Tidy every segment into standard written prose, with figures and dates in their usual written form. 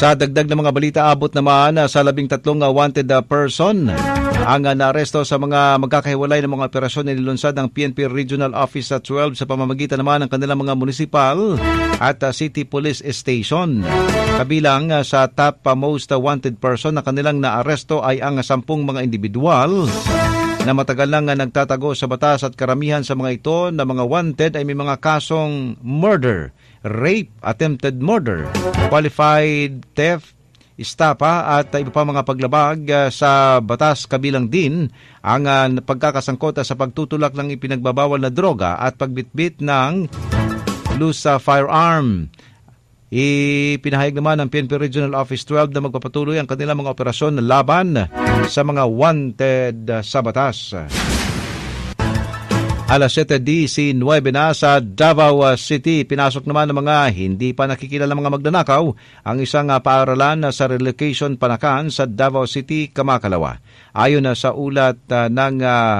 Sa dagdag ng mga balita, abot naman sa 13 wanted person ang naaresto sa mga magkakahiwalay ng mga operasyon na nilunsad ng PNP Regional Office sa 12 sa pamamagitan naman ng kanilang mga municipal at city police station. Kabilang sa top most wanted person na kanilang naaresto ay ang 10 mga individual na matagal nang nagtatago sa batas at karamihan sa mga ito na mga wanted ay may mga kasong murder, rape, attempted murder, qualified theft, istapa at iba pa mga paglabag sa batas, kabilang din ang pagkakasangkot sa pagtutulak ng ipinagbabawal na droga at pagbitbit ng loose firearm. Ipinahayag naman ng PNP Regional Office 12 na magpapatuloy ang kanilang mga operasyon na laban sa mga wanted sa batas. Alas 7:19 na sa Davao City. Pinasok naman ng mga hindi pa nakikilala mga magnanakaw ang isang paaralan sa relocation Panakan sa Davao City, Kamakalawa. Ayon sa ulat ng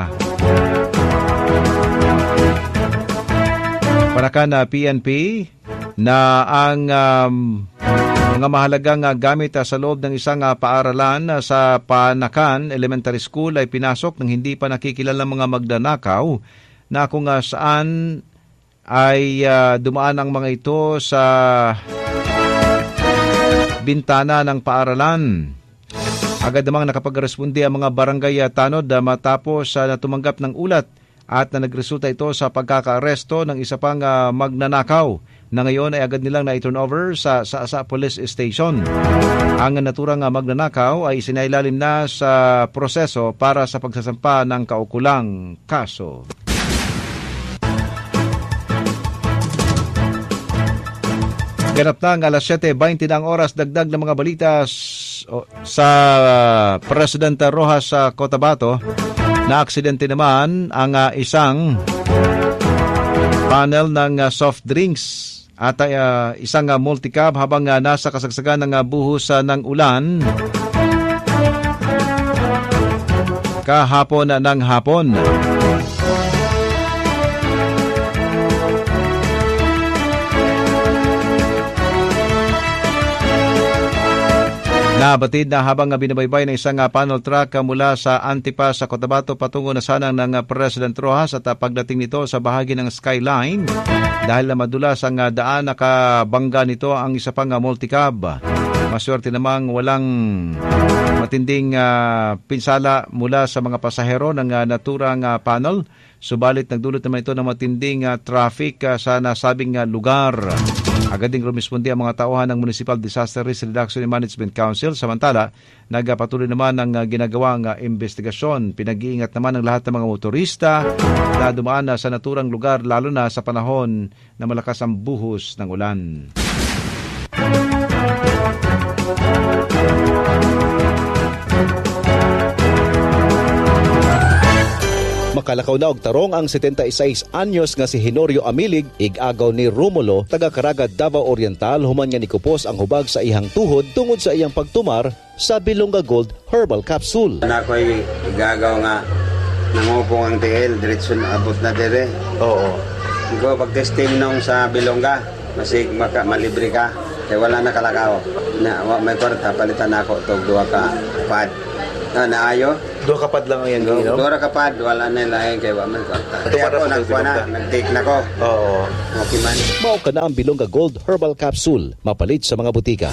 Panakan PNP na ang mga mahalagang gamit sa loob ng isang paaralan sa Panakan Elementary School ay pinasok ng hindi pa nakikilala mga magnanakaw na kung saan ay dumaan ang mga ito sa bintana ng paaralan. Agad namang nakapagresponde ang mga barangay tanod matapos na tumanggap ng ulat at na nagresulta ito sa pagkakaaresto ng isa pang magnanakaw na ngayon ay agad nilang na-turnover sa police station. Ang naturang magnanakaw ay isinailalim na sa proseso para sa pagsasampa ng kaukulang kaso. Ganap na ang alas 7:20 na ang oras. Dagdag ng mga balita sa President Rojas sa Cotabato. Na aksidente naman ang isang panel ng soft drinks at isang multicab habang nasa kasagsagan ng buhos ng ulan kahapon ng hapon. Nabatid na habang binabaybay ng isang panel truck mula sa Antipas sa Cotabato patungo na sanang ng President Rojas at pagdating nito sa bahagi ng Skyline dahil na madulas ang daan, nakabangga nito ang isa pang multicab. Maswerte namang walang matinding pinsala mula sa mga pasahero ng naturang panel, subalit nagdulot naman ito ng matinding traffic sa nasabing lugar. Agad ding rumispondi ang mga tauhan ng Municipal Disaster Risk Reduction and Management Council. Samantala, nagpatuloy naman ang ginagawang investigasyon. Pinag-iingat naman ng lahat ng mga motorista na dumaan sa naturang lugar, lalo na sa panahon na malakas ang buhos ng ulan. Makalakaw na og tarong ang 76 anyos nga si Henorio Amilig, ig-agaw ni Romulo, taga Caraga, Davao Oriental, human nga nikupos ang hubag sa ihang tuhod tungod sa iyang pagtumar sa Bilonga Gold Herbal Capsule. Ako'y ig-agaw nga nangupong ang TL, diretso na abot na dire. Oo. Ikaw pag-testing nung sa Bilonga, masig malibre ka, kaya wala na kalakaw. May kwarta, palitan ako itong 2 ka pad. Naayo? 2 kapad lang ang yan, Gino? 2 kapad, wala na lahin kay Waman Kwarta. Kaya ako, nagkuha na, nag-take na ko. Oo. Okay man. Mao ka na ang Bilonga Gold Herbal Capsule, mapalit sa mga butika.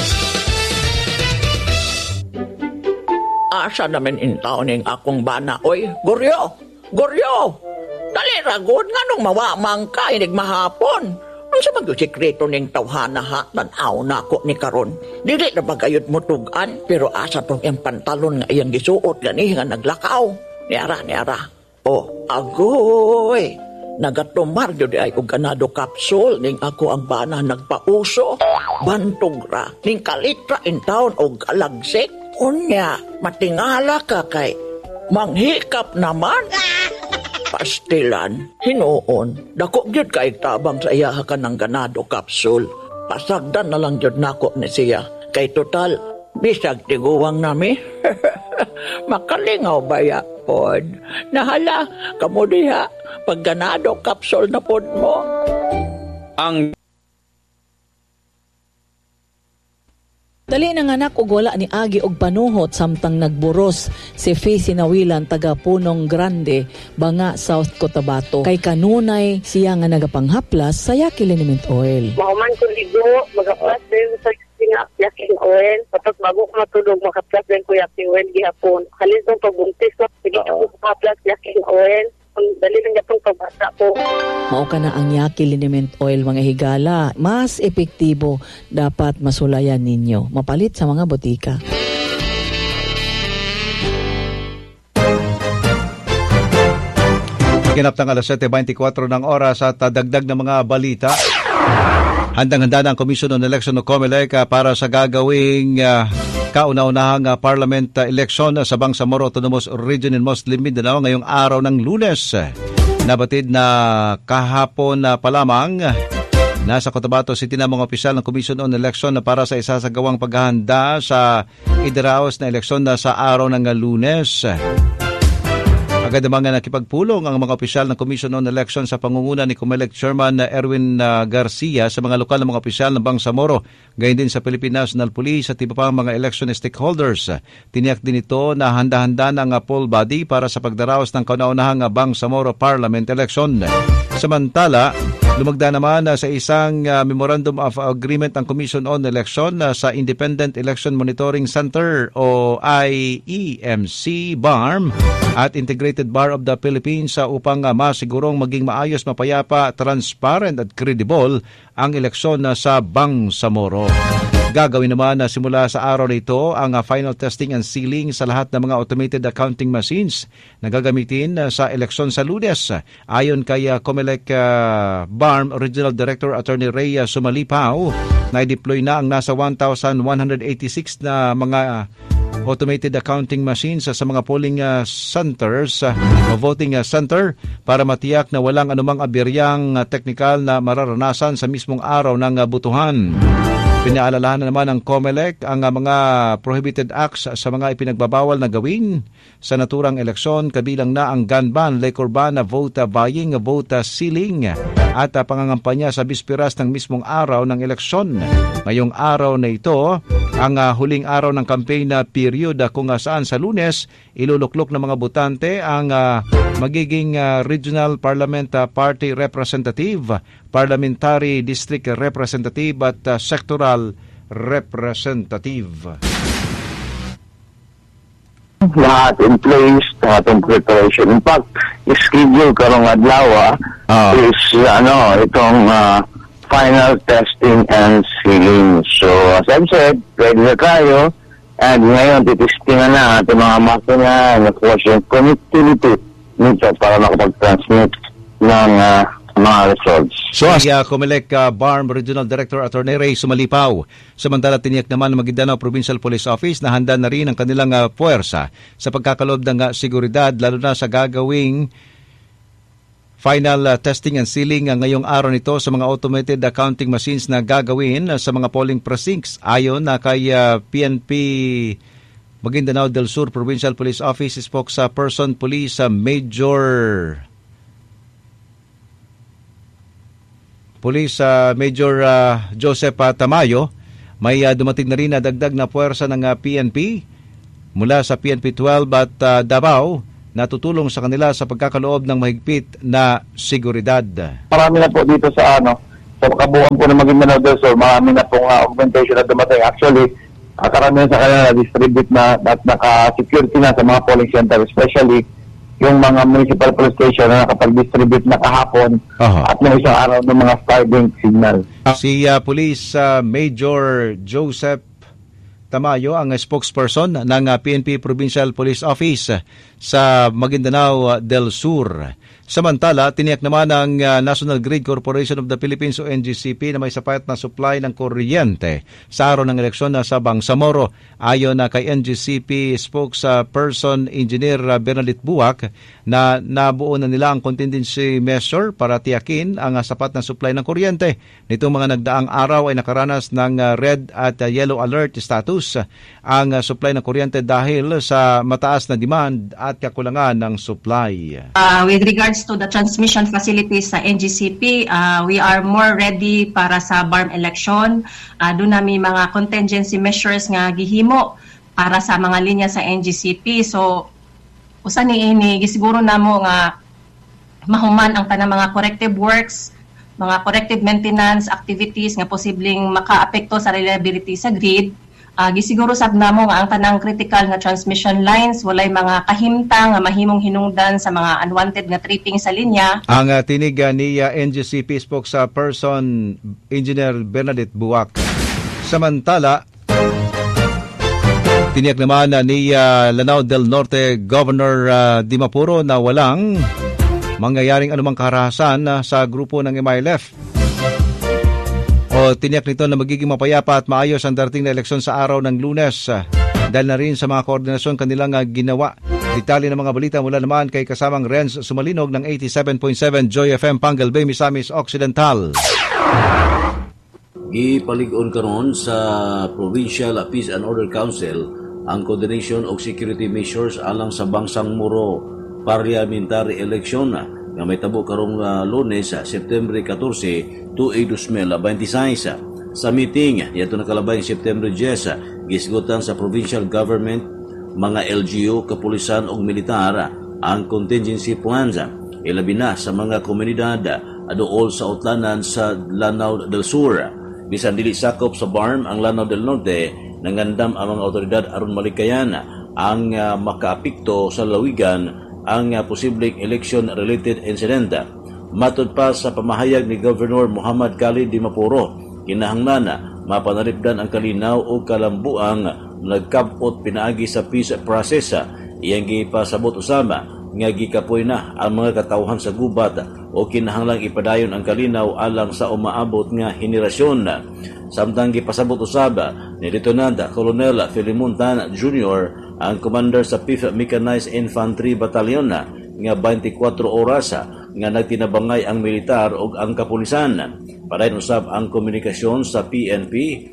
Asa namin intaw ning akong bana, oy, Goryo! Goryo! Dali ragod, nga nung mawamang ka, inig mahapon. Ang sa mag-sikreto ning tawhana ha, tanaw na ako ni karon. Dili na bagayot mo tugan, pero asa tong yung pantalon nga iyang gisuot gani nga naglakaw. Niara. Oh, agoy! Nagatumar yun ay og ganado kapsul, ning ako ang bana nagpauso. Bantog ra, ning kalitra in town og alagsik. Unya, matingala ka kay manghikap naman. Pastilan, hinuon, dako gyud kay tabang sa iya ka ng ganado kapsul. Pasagdan na lang gyud nako ni siya. Kay total, bisag tiguwang nami. Makalingaw ba ya, pod? Nahala, kamo diha, pag ganado kapsul na pod mo. Ang Dali ng anak ug wala ni agi og panuhot samtang nagburos si Faye Sinawilan taga Punong Grande, Banga, South Cotabato. Kay kanunay siya nga nagapanghaplas sa Yaki Liniment Oil. Mahuman ko ligo, magaplas din sa yaking oil. Tapos bago ko matulog, makaplas din ko yaking oil gihapon. Halis ng pagbuntis ko, sige ako makaplas yaking oil. Dali lang itong pagbasa ko. Mao ka na ang Yaki Liniment Oil, mga higala. Mas epektibo, dapat masulayan ninyo. Mapalit sa mga botika. Kinaptang alas 7:24 ng oras at dagdag ng mga balita. Handang-handa na ang Commission on Election o COMELEC para sa gagawing kauna-unahang parliament election sa Bangsamoro Autonomous Region in Muslim Mindanao ngayong araw ng Lunes. Nabatid na kahapon pa lamang nasa Cotabato City na mga opisyal ng Commission on Election para sa isasagawang paghahanda sa idaraos na eleksyon sa araw ng Lunes. Agad namang nakipagpulong ang mga opisyal ng Commission on Election sa pangunguna ni COMELEC Chairman Erwin Garcia sa mga lokal na mga opisyal ng Bangsamoro, gayon din sa Philippine National Police at iba pang mga election stakeholders. Tiniyak din ito na handa-handa ng poll body para sa pagdaraos ng kauna-unahang Bangsamoro Parliament Election. Samantala, lumagda naman sa isang Memorandum of Agreement ang Commission on Election sa Independent Election Monitoring Center o IEMC BARM at Integrated Bar of the Philippines upang masigurong maging maayos, mapayapa, transparent at credible ang eleksyon sa Bangsamoro. Gagawin naman simula sa araw na ito ang final testing and sealing sa lahat ng mga automated accounting machines na gagamitin sa eleksyon sa Lunes. Ayon kay COMELEC BARM Regional Director Attorney Rhea Sumalipaw, na-deploy na ang nasa 1,186 na mga automated accounting machines sa mga polling centers o voting center para matiyak na walang anumang aberyang teknikal na mararanasan sa mismong araw ng butuhan. Pinaalalahan na naman ng COMELEC ang mga prohibited acts sa mga ipinagbabawal na gawin sa naturang eleksyon, kabilang na ang gun ban, liquor ban, vote buying, vote stealing at pangangampanya sa bispiras ng mismong araw ng eleksyon. Ngayong araw na ito, ang huling araw ng campaign period kung saan sa Lunes, iluluklok ng mga botante ang magiging Regional Parliament Party Representative, Parliamentary District Representative at Sectoral Representative. Lahat in place, lahat in preparation. In fact, schedule karong adlaw is itong final testing and sealing. So, as I've said, ready na tayo. And ngayon, titistingan na ating mga makina and of course, yung connectivity nito para makapag-transmit ng mga results. So, COMELEC BARM Regional Director Attorney Ray Sumalipaw. Samantala, tiniyak naman ng Maguindanao Provincial Police Office na handa na rin ang kanilang puwersa sa pagkakaloob ng seguridad, lalo na sa gagawing final testing and sealing ngayong araw nito sa mga automated accounting machines na gagawin sa mga polling precincts. Ayon na kay PNP Maguindanao del Sur Provincial Police Office spokesperson Police Major Joseph Tamayo, may dumating na rin na dagdag na puwersa ng PNP mula sa PNP 12 at Davao na tutulong sa kanila sa pagkakaloob ng mahigpit na seguridad. Marami na po dito sa kabuuan po ng Maguindanao del Sur, marami na pong augmentation na dumating. Actually, karamihan sa kanila na-distribute na at naka-security na sa mga polling center, especially yung mga municipal police station na nakapag-distribute na kahapon at ng isang araw ng mga Starlink signal. Si Police Major Joseph Tamayo ang spokesperson ng PNP Provincial Police Office sa Maguindanao del Sur. Samantala, tiniyak naman ng National Grid Corporation of the Philippines o NGCP na may sapat na supply ng kuryente sa araw ng eleksyon sa Bangsamoro. Ayon na kay NGCP spokesperson Engineer Bernalit Buwak na nabuo na nila ang contingency measure para tiyakin ang sapat na supply ng kuryente. Nitong mga nagdaang araw ay nakaranas ng red at yellow alert status ang supply ng kuryente dahil sa mataas na demand at kakulangan ng supply. With regards regards to the transmission facilities sa NGCP, we are more ready para sa BARM election. Doon namin mga contingency measures nga gihimo para sa mga linya sa NGCP. So, usa niini gisiguro namo nga mahuman ang tanang mga corrective works, mga corrective maintenance activities nga posibleng makaapekto sa reliability sa grid. Gisiguro sab namo nga ang tanang critical nga transmission lines walay mga kahimtang nga mahimong hinungdan sa mga unwanted nga tripping sa linya. Ang tinig ni NGCP spokesperson Engineer Bernadette Buwak. Samantala, tiniyak naman ni Lanao del Norte Governor Di Mapuro na walang mangyayaring anumang karahasan sa grupo ng MILF. O tiniyak nito na magiging mapayapa at maayos ang darating na eleksyon sa araw ng Lunes dahil na rin sa mga koordinasyon kanilang ginawa. Detalye ng mga balita mula naman kay kasamang Renz Sumalinog ng 87.7 Joy FM Pangal Bay, Misamis Occidental. Gipalig-on karon sa Provincial Peace and Order Council ang coordination of security measures alang sa Bangsang Moro parliamentary election nga may tabo karong Lunes, September 14, 2026. Sa meeting, yato nakalabay September 10, gisgutan sa provincial government, mga LGU, kapulisan o militar ang contingency plans. Ilabi na sa mga komunidad aduol sa utlanan sa Lanao del Sur. Bisan dili sakop sa BARM ang Lanao del Norte, nangandam ang mga otoridad aron malikayan ang makaapekto sa lawigan ang posibleng election-related incident. Matod pa sa pamahayag ni Governor Muhammad Khalid Di Mapuro, kinahanglan mapanalipdan ang kalinaw o kalambuang nagkabot pinaagi sa peace process. Iyang gipasabot usama nga gikapoy na ang mga katawhan sa gubat o kinahanglang ipadayon ang kalinaw alang sa umaabot nga henerasyon. Samtang gipasabot usaba ni Lieutenant Colonel Filimon Tan Jr., ang commander sa 5th Mechanized Infantry Battalion nga 24 oras nga nagtinabangay ang militar o ang kapulisan. Padayon usab ang komunikasyon sa PNP,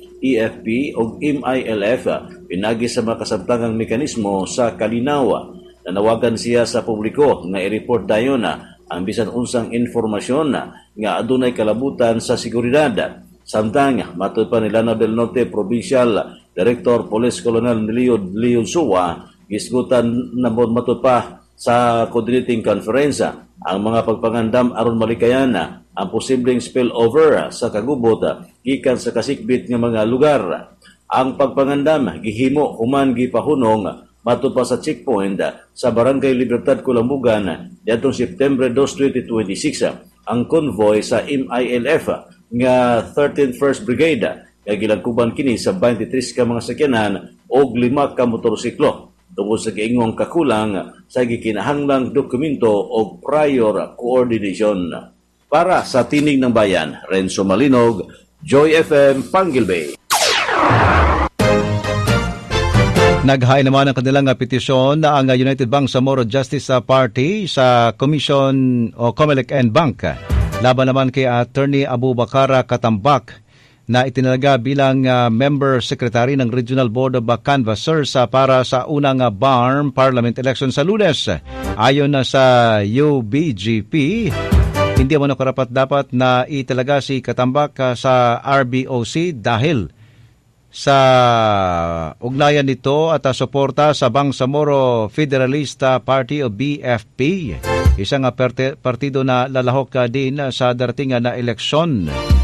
EFP o MILF pinagi sa mga kasabtangang mekanismo sa kalinaw. Nanawagan siya sa publiko nga i-report dayon ang bisan unsang informasyon nga adunay kalabutan sa seguridad. Samtang matud pa ni Lanao del Norte Provincial Director Police Colonel Leon Suwa, gisgutan na matud pa sa coordinating conference ang mga pagpangandam aron malikayan ang posibleng spillover sa kagubot gikan sa kasikbit nga mga lugar. Ang pagpangandam gihimo human gipahunong matud pa sa checkpoint sa Barangay Libertad, Kulambugan niadtong September 2, 2026. Ang convoy sa MILF nga 13th First Brigade kay gilagkuban kini sa 23 ka mga sakyanan o 5 ka motorsiklo tungod sa giingong kakulang sa gikinahanglang dokumento o prior coordination. Para sa Tinig ng Bayan, Renzo Malinog, Joy FM, Pangal Bay. Naghain naman ang kanilang petisyon na ang United Bangsamoro Justice Party sa Commission o Comelec and Bank. Laban naman kay Attorney Abubakar Katambak na itinalaga bilang member secretary ng Regional Board of Canvassers para sa unang BARM Parliament election sa Lunes. Ayon na sa UBGP, hindi mo karapat-dapat na italaga si Katambak sa RBOC dahil sa ugnayan nito at suporta sa Bangsamoro Federalista Party o BFP, isang partido na lalahok din sa darating na eleksyon.